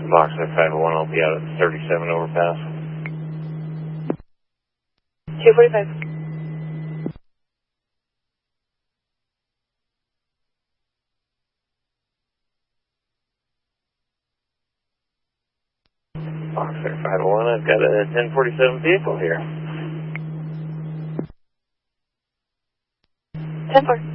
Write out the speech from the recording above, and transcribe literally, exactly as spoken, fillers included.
Boxer five oh one will be out at thirty-seven overpass. two forty-five. Boxer five oh one, I've got a ten forty-seven vehicle here. ten four.